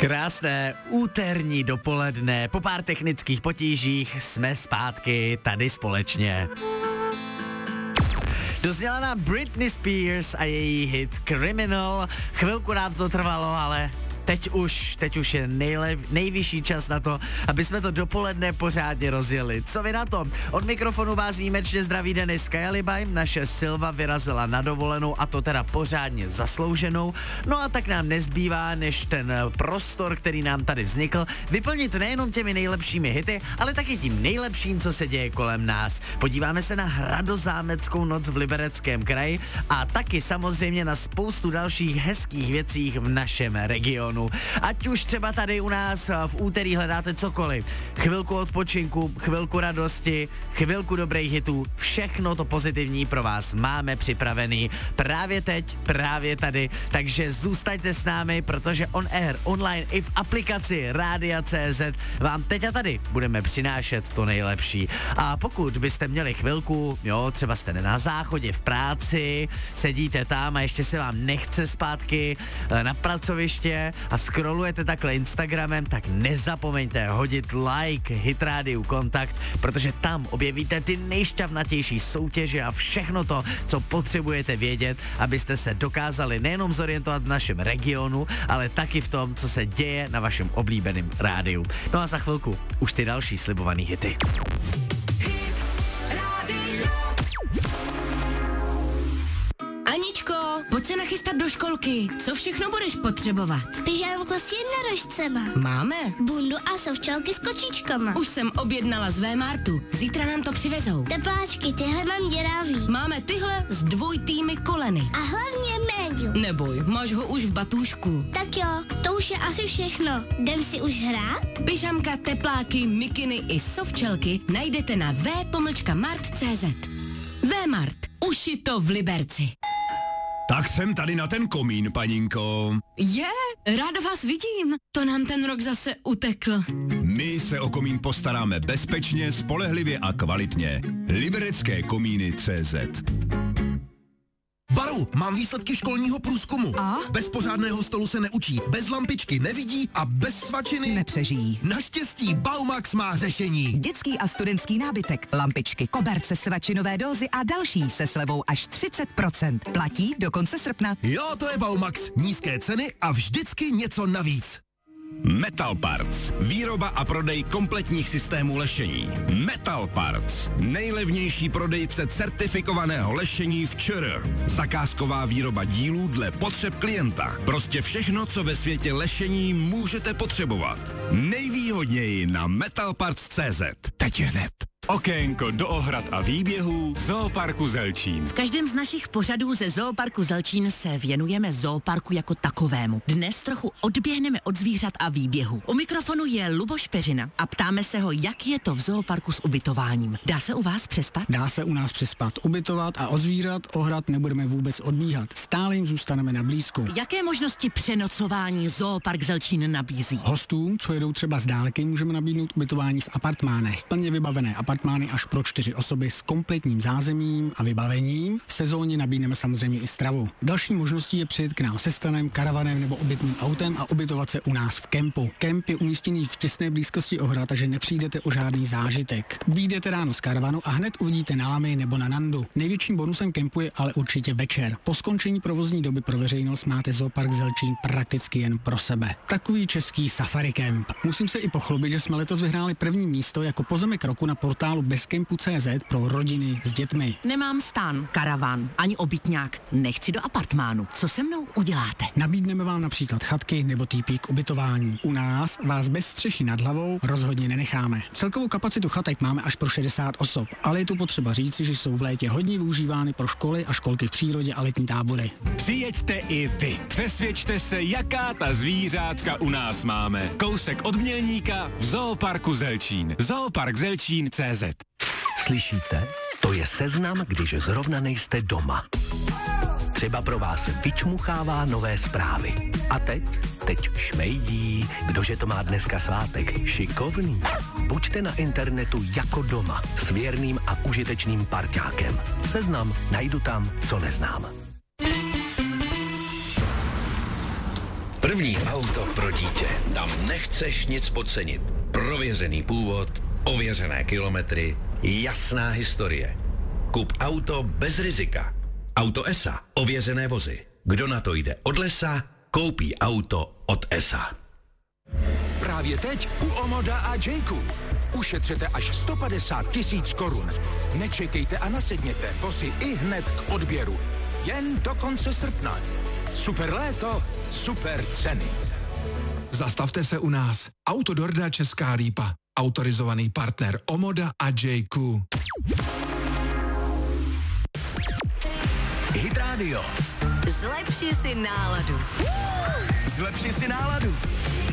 Krásné úterní dopoledne, po pár technických potížích jsme zpátky tady společně. Dozněla nám Britney Spears a její hit Criminal. Chvilku nám to trvalo, ale teď už je nejvyšší čas na to, aby jsme to dopoledne pořádně rozjeli. Co vy na to? Od mikrofonu vás výjimečně zdraví Denis Kajalibaj. Naše Silva vyrazila na dovolenou, a to teda pořádně zaslouženou. No a tak nám nezbývá, než ten prostor, který nám tady vznikl, vyplnit nejenom těmi nejlepšími hity, ale taky tím nejlepším, co se děje kolem nás. Podíváme se na Hradozámeckou noc v Libereckém kraji a taky samozřejmě na spoustu dalších hezkých věcí v našem regionu. Ať už třeba tady u nás v úterý hledáte cokoliv. Chvilku odpočinku, chvilku radosti, chvilku dobrých hitů, všechno to pozitivní pro vás máme připravený právě teď, právě tady. Takže zůstaňte s námi, protože on air, online i v aplikaci Rádia.cz vám teď a tady budeme přinášet to nejlepší. A pokud byste měli chvilku, třeba jste na záchodě v práci, sedíte tam a ještě se vám nechce zpátky na pracoviště a scrollujete takhle Instagramem, tak nezapomeňte hodit like Hit Radio Kontakt, protože tam objevíte ty nejšťavnatější soutěže a všechno to, co potřebujete vědět, abyste se dokázali nejenom zorientovat v našem regionu, ale taky v tom, co se děje na vašem oblíbeném rádiu. No a za chvilku už ty další slibovaný hity. Aničko, pojď se nachystat do školky. Co všechno budeš potřebovat? Pyžámko s jednorožcema. Máme. Bundu a sovčalky s kočičkama. Už jsem objednala z Vmartu. Zítra nám to přivezou. Tepláčky, tyhle mám děravý. Máme tyhle s dvojitými koleny. A hlavně médium. Neboj, máš ho už v batůžku. Tak jo, to už je asi všechno. Jdem si už hrát? Pyžamka, tepláky, mikiny i sovčelky najdete na v.mart.cz. Vmart. Už je to v Liberci. Tak jsem tady na ten komín, paninko. Ráda vás vidím. To nám ten rok zase utekl. My se o komín postaráme bezpečně, spolehlivě a kvalitně. Liberecké komíny CZ. Baru, mám výsledky školního průzkumu. A? Bez pořádného stolu se neučí, bez lampičky nevidí a bez svačiny nepřežijí. Naštěstí Baumax má řešení. Dětský a studentský nábytek, lampičky, koberce, svačinové dózy a další se slevou až 30%. Platí do konce srpna. Jo, to je Baumax. Nízké ceny a vždycky něco navíc. Metal Parts. Výroba a prodej kompletních systémů lešení. Metal Parts. Nejlevnější prodejce certifikovaného lešení v ČR. Zakázková výroba dílů dle potřeb klienta. Prostě všechno, co ve světě lešení můžete potřebovat. Nejvýhodněji na metalparts.cz. Teď je hned. Okénko do ohrad a výběhů Zooparku Zelčín. V každém z našich pořadů ze Zooparku Zelčín se věnujeme zooparku jako takovému. Dnes trochu odběhneme od zvířat a výběhu. U mikrofonu je Luboš Peřina a ptáme se ho, jak je to v zooparku s ubytováním. Dá se u vás přespat? Dá se u nás přespat, ubytovat a od zvířat ohrad nebudeme vůbec odbíhat. Stále jim zůstaneme na blízku. Jaké možnosti přenocování Zoopark Zelčín nabízí? Hostům, co jedou třeba z dálky, můžeme nabídnout ubytování v apartmánech. Plně vybavené apartmány až pro 4 osoby s kompletním zázemím a vybavením. V sezóně nabídneme samozřejmě i stravu. Další možností je přijet k nám se stanem, karavanem nebo obytným autem a ubytovat se u nás v kempu. Kemp je umístěný v těsné blízkosti ohrad, takže nepřijdete o žádný zážitek. Vyjdete ráno z karavanu a hned uvidíte na lamy nebo na nandu. Největším bonusem kempu je ale určitě večer. Po skončení provozní doby pro veřejnost máte Zoopark Zelčín prakticky jen pro sebe. Takový český safari kemp. Musím se i pochlubit, že jsme letos vyhráli první místo jako pozemek roku na portálu bezkempu.cz pro rodiny s dětmi. Nemám stan, karavan, ani obytňák. Nechci do apartmánu. Co se mnou uděláte? Nabídneme vám například chatky nebo týpík ubytování. U nás vás bez střechy nad hlavou rozhodně nenecháme. Celkovou kapacitu chatek máme až pro 60 osob, ale je tu potřeba říci, že jsou v létě hodně využívány pro školy a školky v přírodě a letní tábory. Přijeďte i vy. Přesvědčte se, jaká ta zvířátka u nás máme. Kousek od Mělníka v Zooparku Zelčín. Zoopark Zelčín CZ. Slyšíte? To je seznam, když zrovna nejste doma. Třeba pro vás vyčmuchává nové zprávy. A teď šmejdí, kdože to má dneska svátek, šikovný. Buďte na internetu jako doma, s věrným a užitečným parťákem. Seznam najdu tam, co neznám. První auto pro dítě. Tam nechceš nic podcenit. Prověřený původ, ověřené kilometry, jasná historie. Kup auto bez rizika. Auto ESA. Ověřené vozy. Kdo na to jde od lesa, koupí auto od ESA. Právě teď u Omoda a Jayku. Ušetřete až 150 000 korun. Nečekejte a nasedněte vozy i hned k odběru. Jen do konce srpna. Super léto, super ceny. Zastavte se u nás. Autodorda Česká Lípa. Autorizovaný partner Omoda a Jayku. Hit Radio. Zlepši si náladu. Zlepši si náladu.